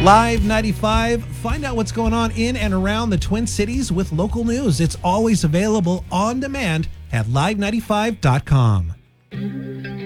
Live 95. Find out what's going on in and around the Twin Cities with local news. It's always available on demand at live95.com.